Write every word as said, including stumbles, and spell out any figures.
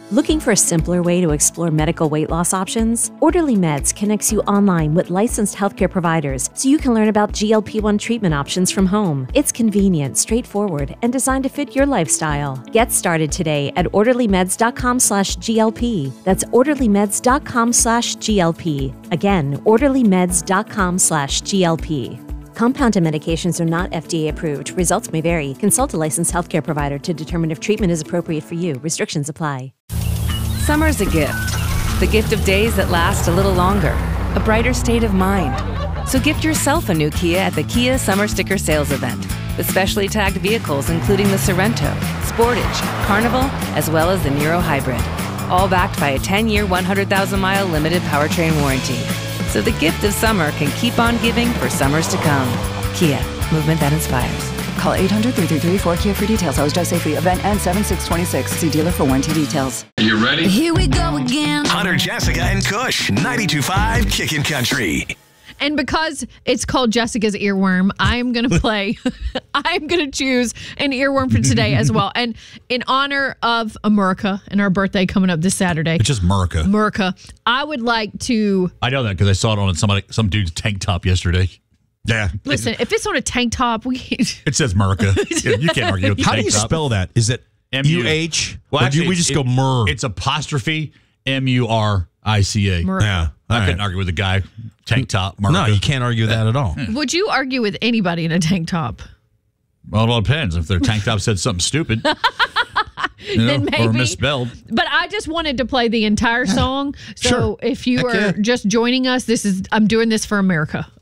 Looking for a simpler way to explore medical weight loss options? Orderly Meds connects you online with licensed healthcare providers so you can learn about G L P one treatment options from home. It's convenient, straightforward, and designed to fit your lifestyle. Get started today at orderlymeds.com slash GLP. That's orderlymeds.com slash GLP. Again, orderlymeds.com slash GLP. Compounded medications are not F D A approved. Results may vary. Consult a licensed healthcare provider to determine if treatment is appropriate for you. Restrictions apply. Summer's a gift. The gift of days that last a little longer. A brighter state of mind. So gift yourself a new Kia at the Kia Summer Sticker Sales Event. With specially tagged vehicles including the Sorrento, Sportage, Carnival, as well as the Niro Hybrid. All backed by a ten-year, one hundred thousand mile limited powertrain warranty. So the gift of summer can keep on giving for summers to come. Kia, movement that inspires. Call eight hundred, three three three, four K I A for details. Always drive safely. Event ends seven six twenty-six. See dealer for warranty details. You ready? Here we go again. Hunter, Jessica, and Kush, ninety-two point five Kickin' Country. And because it's called Jessica's Earworm, I'm going to play, I'm going to choose an earworm for today as well. And in honor of America and our birthday coming up this Saturday. It's just America. America. I would like to. I know that because I saw it on somebody, some dude's tank top yesterday. Yeah. Listen, if it's on a tank top, we. It says America. Yeah, you can't argue with the How tank do you top. spell that? Is it M U U H? Well, or actually, do we just it, go Mur? It's apostrophe M U R I C A. America. Yeah. I All couldn't right. argue with the guy. Tank top, America. No, you can't argue that at all. Would you argue with anybody in a tank top? Well, it all depends. If their tank top said something stupid you know, Then maybe. or misspelled. But I just wanted to play the entire song. So Sure. if you Heck are yeah. just joining us, this is I'm doing this for America.